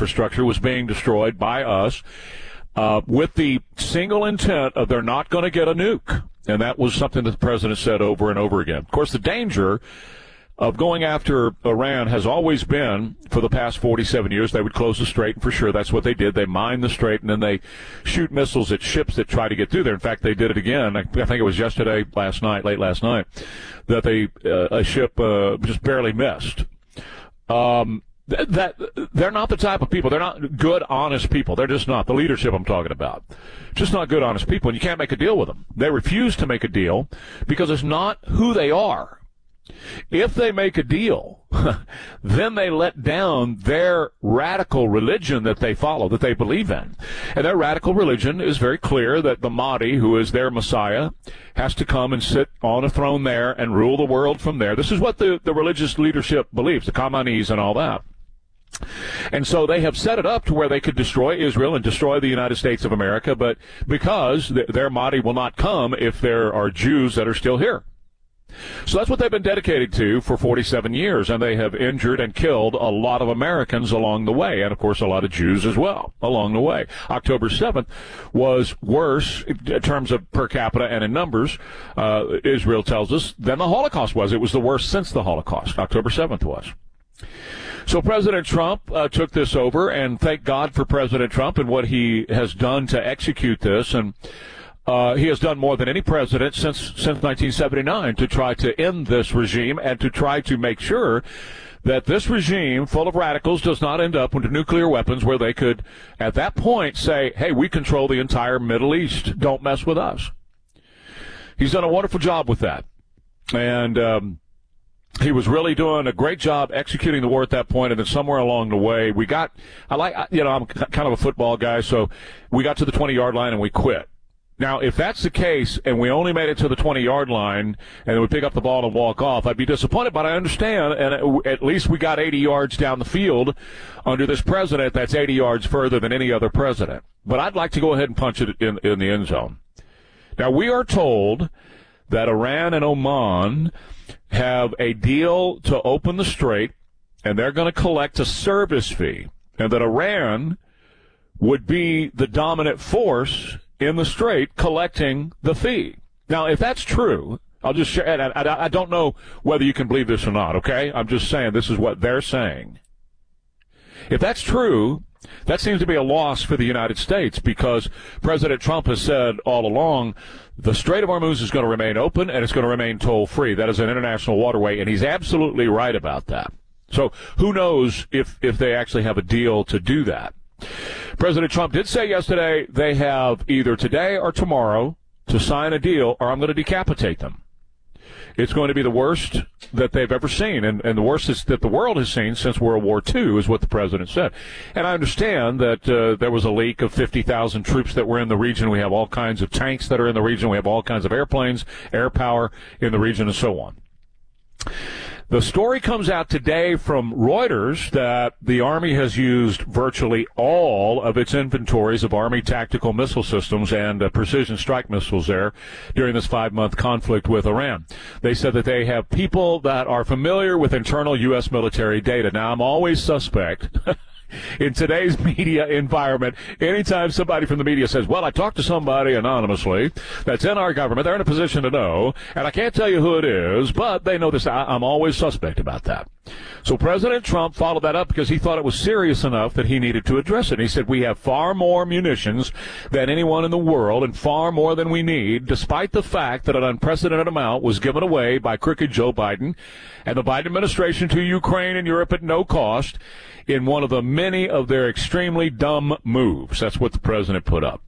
infrastructure was being destroyed by us with the single intent of they're not going to get a nuke. And that was something that the president said over and over again. Of course, the danger of going after Iran has always been, for the past 47 years, they would close the strait, and for sure that's what they did. They mined the strait, and then they shoot missiles at ships that try to get through there. In fact, they did it again. I think it was late last night, that a ship just barely missed. That they're not the type of people. They're not good, honest people. They're just not. The leadership I'm talking about. Just not good, honest people, and you can't make a deal with them. They refuse to make a deal because it's not who they are. If they make a deal, then they let down their radical religion that they follow, that they believe in. And their radical religion is very clear that the Mahdi, who is their Messiah, has to come and sit on a throne there and rule the world from there. This is what the religious leadership believes, the Khameneis and all that. And so they have set it up to where they could destroy Israel and destroy the United States of America, but because their Mahdi will not come if there are Jews that are still here. So that's what they've been dedicated to for 47 years, and they have injured and killed a lot of Americans along the way, and, of course, a lot of Jews as well along the way. October 7th was worse in terms of per capita and in numbers, Israel tells us, than the Holocaust was. It was the worst since the Holocaust. October 7th was. So President Trump took this over, and thank God for President Trump and what he has done to execute this, and he has done more than any president since 1979 to try to end this regime and to try to make sure that this regime full of radicals does not end up with nuclear weapons where they could, at that point, say, hey, we control the entire Middle East. Don't mess with us. He's done a wonderful job with that. And he was really doing a great job executing the war at that point, and then somewhere along the way, I'm kind of a football guy, so we got to the 20-yard line and we quit. Now, if that's the case and we only made it to the 20-yard line and then we pick up the ball and walk off, I'd be disappointed, but I understand, and at least we got 80 yards down the field under this president. That's 80 yards further than any other president. But I'd like to go ahead and punch it in the end zone. Now, we are told that Iran and Oman have a deal to open the strait, and they're going to collect a service fee, and that Iran would be the dominant force in the strait collecting the fee. Now, if that's true, I'll just share, and I don't know whether you can believe this or not, okay? I'm just saying this is what they're saying. If that's true, that seems to be a loss for the United States because President Trump has said all along the Strait of Hormuz is going to remain open and it's going to remain toll-free. That is an international waterway, and he's absolutely right about that. So who knows if they actually have a deal to do that. President Trump did say yesterday they have either today or tomorrow to sign a deal or I'm going to decapitate them. It's going to be the worst that they've ever seen, and the worst that the world has seen since World War II is what the president said. And I understand that there was a leak of 50,000 troops that were in the region. We have all kinds of tanks that are in the region. We have all kinds of airplanes, air power in the region, and so on. The story comes out today from Reuters that the Army has used virtually all of its inventories of Army tactical missile systems and precision strike missiles there during this 5-month conflict with Iran. They said that they have people that are familiar with internal U.S. military data. Now, I'm always suspect. In today's media environment, anytime somebody from the media says, well, I talked to somebody anonymously that's in our government, they're in a position to know, and I can't tell you who it is, but they know this. I'm always suspect about that. So President Trump followed that up because he thought it was serious enough that he needed to address it. And he said, we have far more munitions than anyone in the world and far more than we need, despite the fact that an unprecedented amount was given away by crooked Joe Biden and the Biden administration to Ukraine and Europe at no cost in one of the many of their extremely dumb moves. That's what the president put up.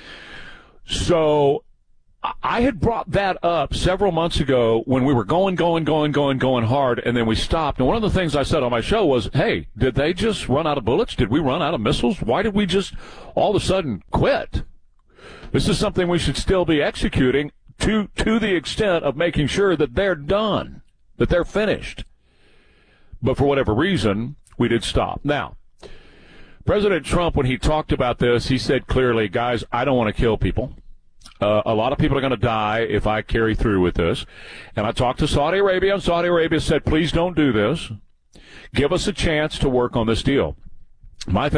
So I had brought that up several months ago when we were going hard, and then we stopped. And one of the things I said on my show was, hey, did they just run out of bullets? Did we run out of missiles? Why did we just all of a sudden quit? This is something we should still be executing to the extent of making sure that they're done, that they're finished. But for whatever reason, we did stop. Now, President Trump, when he talked about this, he said clearly, guys, I don't want to kill people. A lot of people are going to die if I carry through with this. And I talked to Saudi Arabia, and Saudi Arabia said, please don't do this. Give us a chance to work on this deal. My